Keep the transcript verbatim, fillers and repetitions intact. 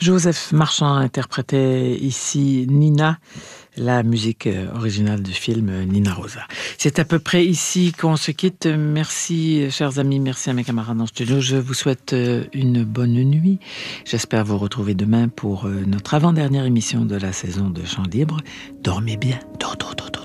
Joseph Marchand interprétait ici Nina, la musique originale du film Nina Rosa. C'est à peu près ici qu'on se quitte. Merci, chers amis, merci à mes camarades en studio. Je vous souhaite une bonne nuit. J'espère vous retrouver demain pour notre avant-dernière émission de la saison de Chant Libre. Dormez bien. Dodo, dodo.